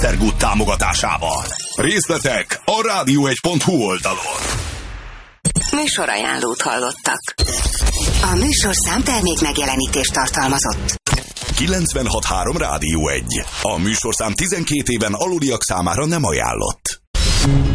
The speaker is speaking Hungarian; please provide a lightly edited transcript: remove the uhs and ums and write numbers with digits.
Good támogatásával. Részletek a radio1.hu oldalon. Műsorajánlót hallottak. A műsorszám termék megjelenítést tartalmazott. 96.3 Rádió 1. A műsorszám 12 éven aluliak számára nem ajánlott.